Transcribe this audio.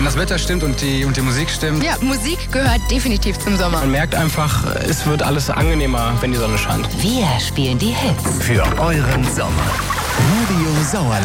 Wenn das Wetter stimmt und die Musik stimmt. Ja, Musik gehört definitiv zum Sommer. Man merkt einfach, es wird alles angenehmer, wenn die Sonne scheint. Wir spielen die Hits für euren Sommer. Radio Sauerland.